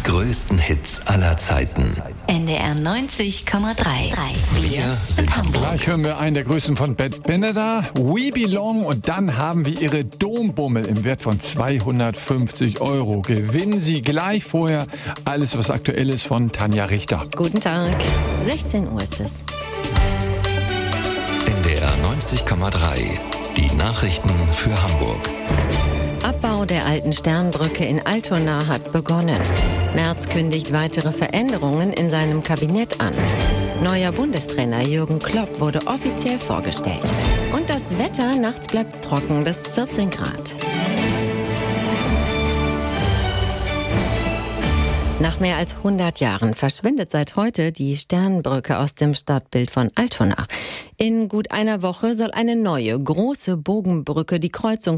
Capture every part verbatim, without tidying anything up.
größten Hits aller Zeiten. N D R neunzig Komma drei. Wir sind Hamburg. Gleich hören wir einen der Größen von Bad Benedà, We Belong, und dann haben wir ihre Dombummel im Wert von zweihundertfünfzig Euro. Gewinnen Sie gleich. Vorher alles, was aktuell ist, von Tanja Richter. Guten Tag. sechzehn Uhr ist es. N D R neunzig Komma drei. Die Nachrichten für Hamburg. Abbau der alten Sternbrücke in Altona hat begonnen. Merz kündigt weitere Veränderungen in seinem Kabinett an. Neuer Bundestrainer Jürgen Klopp wurde offiziell vorgestellt. Und das Wetter, nachts bleibt's trocken bis vierzehn Grad. Nach mehr als hundert Jahren verschwindet seit heute die Sternbrücke aus dem Stadtbild von Altona. In gut einer Woche soll eine neue, große Bogenbrücke die Kreuzung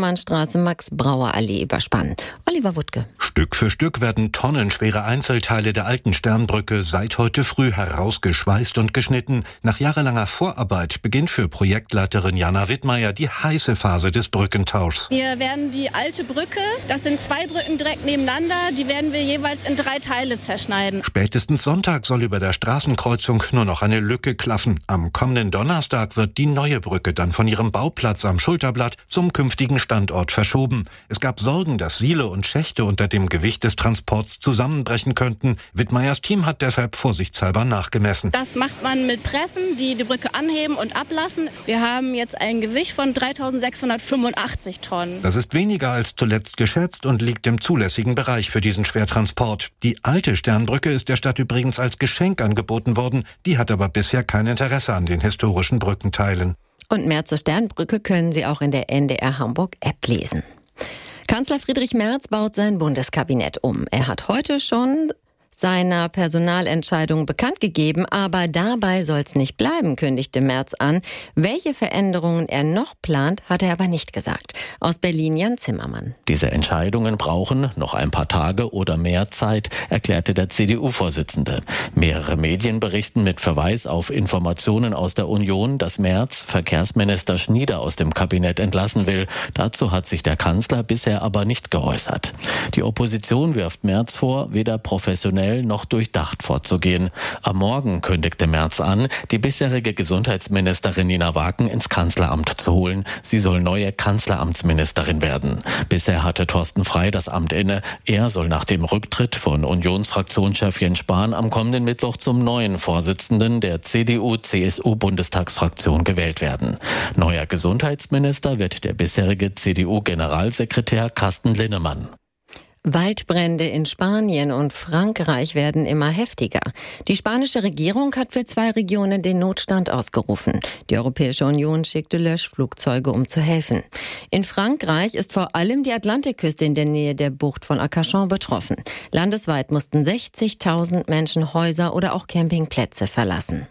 Stresemannstraße-Max-Brauer-Allee überspannen. Oliver Wuttke. Stück für Stück werden tonnenschwere Einzelteile der alten Sternbrücke seit heute früh herausgeschweißt und geschnitten. Nach jahrelanger Vorarbeit beginnt für Projektleiterin Jana Wittmeier die heiße Phase des Brückentauschs. Wir werden die alte Brücke, das sind zwei Brücken direkt nebeneinander, die werden wir jeweils in drei Teile zerschneiden. Spätestens Sonntag soll über der Straßenkreuzung nur noch eine Lücke klaffen. Am kommenden Donnerstag wird die neue Brücke dann von ihrem Bauplatz am Schulterblatt zum künftigen Standort verschoben. Es gab Sorgen, dass Siele und Schächte unter dem Gewicht des Transports zusammenbrechen könnten. Wittmeiers Team hat deshalb vorsichtshalber nachgemessen. Das macht man mit Pressen, die die Brücke anheben und ablassen. Wir haben jetzt ein Gewicht von dreitausendsechshundertfünfundachtzig Tonnen. Das ist weniger als zuletzt geschätzt und liegt im zulässigen Bereich für diesen Schwertransport. Die alte Sternbrücke ist der Stadt übrigens als Geschenk angeboten worden. Die hat aber bisher kein Interesse an den historischen Brückenteilen. Und mehr zur Sternbrücke können Sie auch in der N D R Hamburg App lesen. Kanzler Friedrich Merz baut sein Bundeskabinett um. Er hat heute schon seiner Personalentscheidung bekannt gegeben, aber dabei soll es nicht bleiben, kündigte Merz an. Welche Veränderungen er noch plant, hat er aber nicht gesagt. Aus Berlin Jan Zimmermann. Diese Entscheidungen brauchen noch ein paar Tage oder mehr Zeit, erklärte der C D U-Vorsitzende. Mehrere Medien berichten mit Verweis auf Informationen aus der Union, dass Merz Verkehrsminister Schnieder aus dem Kabinett entlassen will. Dazu hat sich der Kanzler bisher aber nicht geäußert. Die Opposition wirft Merz vor, weder professionell noch durchdacht vorzugehen. Am Morgen kündigte Merz an, die bisherige Gesundheitsministerin Nina Waken ins Kanzleramt zu holen. Sie soll neue Kanzleramtsministerin werden. Bisher hatte Thorsten Frey das Amt inne. Er soll nach dem Rücktritt von Unionsfraktionschef Jens Spahn am kommenden Mittwoch zum neuen Vorsitzenden der C D U-C S U-Bundestagsfraktion gewählt werden. Neuer Gesundheitsminister wird der bisherige C D U-Generalsekretär Carsten Linnemann. Waldbrände in Spanien und Frankreich werden immer heftiger. Die spanische Regierung hat für zwei Regionen den Notstand ausgerufen. Die Europäische Union schickte Löschflugzeuge, um zu helfen. In Frankreich ist vor allem die Atlantikküste in der Nähe der Bucht von Arcachon betroffen. Landesweit mussten sechzigtausend Menschen Häuser oder auch Campingplätze verlassen.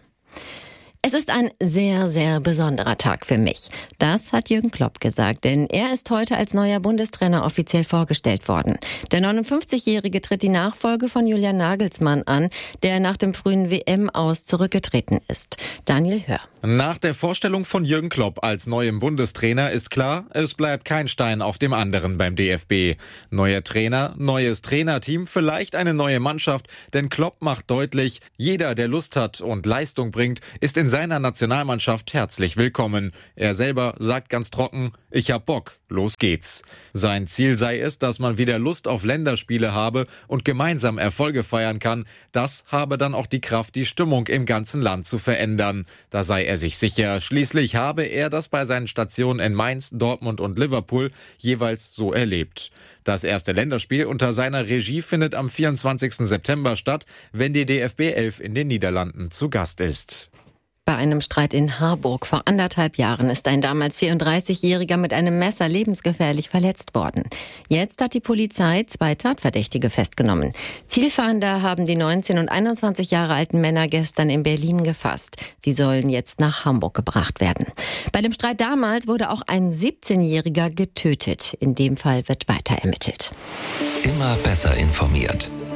Es ist ein sehr, sehr besonderer Tag für mich. Das hat Jürgen Klopp gesagt, denn er ist heute als neuer Bundestrainer offiziell vorgestellt worden. Der neunundfünfzigjährige tritt die Nachfolge von Julian Nagelsmann an, der nach dem frühen W M-Aus zurückgetreten ist. Daniel Hör. Nach der Vorstellung von Jürgen Klopp als neuem Bundestrainer ist klar, es bleibt kein Stein auf dem anderen beim D F B. Neuer Trainer, neues Trainerteam, vielleicht eine neue Mannschaft, denn Klopp macht deutlich, jeder, der Lust hat und Leistung bringt, ist in seiner Nationalmannschaft herzlich willkommen. Er selber sagt ganz trocken, ich hab Bock, los geht's. Sein Ziel sei es, dass man wieder Lust auf Länderspiele habe und gemeinsam Erfolge feiern kann. Das habe dann auch die Kraft, die Stimmung im ganzen Land zu verändern. Da sei er sich sicher. Schließlich habe er das bei seinen Stationen in Mainz, Dortmund und Liverpool jeweils so erlebt. Das erste Länderspiel unter seiner Regie findet am vierundzwanzigsten September statt, wenn die D F B elf in den Niederlanden zu Gast ist. Bei einem Streit in Harburg vor anderthalb Jahren ist ein damals vierunddreißigjähriger mit einem Messer lebensgefährlich verletzt worden. Jetzt hat die Polizei zwei Tatverdächtige festgenommen. Zielfahnder haben die neunzehn und einundzwanzig Jahre alten Männer gestern in Berlin gefasst. Sie sollen jetzt nach Hamburg gebracht werden. Bei dem Streit damals wurde auch ein siebzehnjähriger getötet. In dem Fall wird weiter ermittelt. Immer besser informiert. N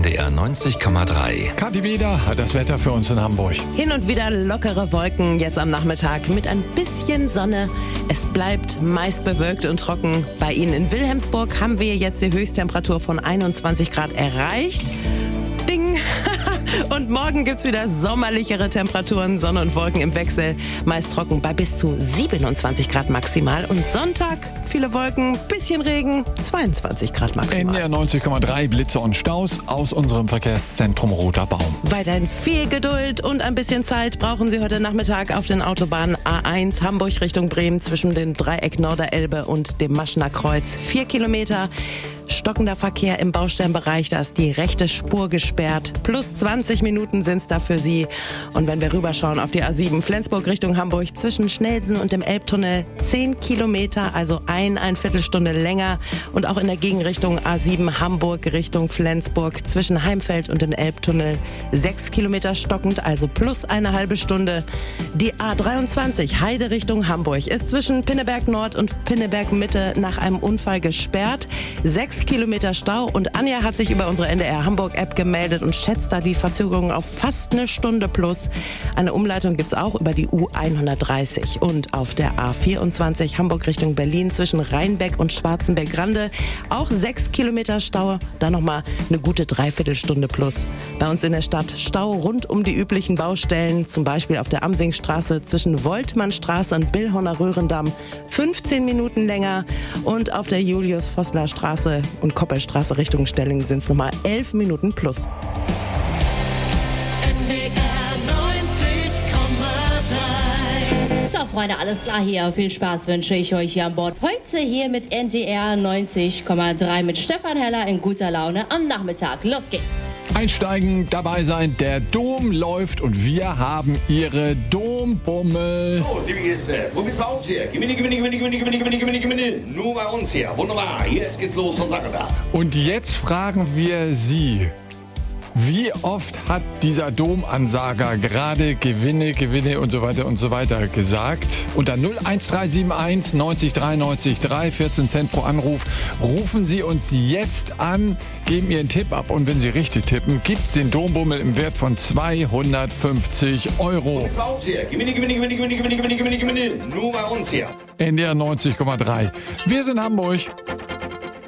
D R neunzig Komma drei. Kathi Weder hat das Wetter für uns in Hamburg. Hin und wieder lockere Wolken, jetzt am Nachmittag mit ein bisschen Sonne. Es bleibt meist bewölkt und trocken. Bei Ihnen in Wilhelmsburg haben wir jetzt die Höchsttemperatur von einundzwanzig Grad erreicht. Ding! Und morgen gibt's wieder sommerlichere Temperaturen, Sonne und Wolken im Wechsel. Meist trocken bei bis zu siebenundzwanzig Grad maximal. Und Sonntag, viele Wolken, bisschen Regen, zweiundzwanzig Grad maximal. N D R neunzig Komma drei, Blitze und Staus aus unserem Verkehrszentrum Roter Baum. Weiterhin viel Geduld und ein bisschen Zeit brauchen Sie heute Nachmittag auf den Autobahnen A eins Hamburg Richtung Bremen zwischen dem Dreieck Norderelbe und dem Maschener Kreuz. Vier Kilometer. Stockender Verkehr im Baustellenbereich, da ist die rechte Spur gesperrt. Plus zwanzig Minuten sind es da für Sie. Und wenn wir rüberschauen auf die A sieben Flensburg Richtung Hamburg zwischen Schnelsen und dem Elbtunnel zehn Kilometer, also ein, ein Viertelstunde länger. Und auch in der Gegenrichtung A sieben Hamburg Richtung Flensburg zwischen Heimfeld und dem Elbtunnel sechs Kilometer stockend, also plus eine halbe Stunde. Die A dreiundzwanzig Heide Richtung Hamburg ist zwischen Pinneberg Nord und Pinneberg Mitte nach einem Unfall gesperrt. Sechs Kilometer Stau und Anja hat sich über unsere N D R Hamburg App gemeldet und schätzt da die Verzögerung auf fast eine Stunde plus. Eine Umleitung gibt's auch über die U hundertdreißig. Und auf der A vierundzwanzig Hamburg Richtung Berlin zwischen Rheinbeck und Schwarzenberg-Grande auch sechs Kilometer Stau, dann nochmal eine gute Dreiviertelstunde plus. Bei uns in der Stadt Stau rund um die üblichen Baustellen, zum Beispiel auf der Amsingstraße zwischen Woltmannstraße und Billhorner Röhrendamm fünfzehn Minuten länger und auf der Julius-Vossler-Straße und Koppelstraße Richtung Stelling sind es nochmal elf Minuten plus. N D R neunzig Komma drei. So, Freunde, alles klar hier. Viel Spaß wünsche ich euch hier an Bord. Heute hier mit N D R neunzig Komma drei mit Stefan Heller in guter Laune am Nachmittag. Los geht's. Einsteigen, dabei sein, der Dom läuft und wir haben ihre Dombummel. So, liebe Gäste, wo geht's aus hier? Gewinne, gewinne, gewinne, gewinne, gewinne, gewinne, gewinne, gewinne. Nur bei uns hier. Wunderbar. Jetzt geht's los zur Sache da. Und jetzt fragen wir Sie, wie oft hat dieser Domansager gerade Gewinne, Gewinne und so weiter und so weiter gesagt? Unter null eins drei sieben eins neunzig drei neunzig drei, vierzehn Cent pro Anruf. Rufen Sie uns jetzt an, geben Ihren Tipp ab und wenn Sie richtig tippen, gibt's den Dombummel im Wert von zweihundertfünfzig Euro. Wo geht's aus hier? Gewinne, gewinne, gewinne, gewinne, gewinne, gewinne, gewinne, gewinne. Nur bei uns hier. N D R neunzig Komma drei. Wir sind Hamburg.